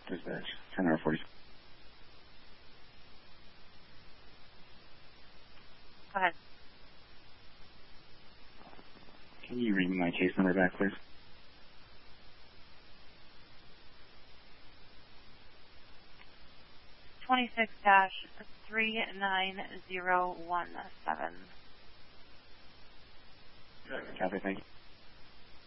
Dispatch, 10 hour 40. Go ahead. Can you read me my case number back, please? 26-39017. Copy, thank you.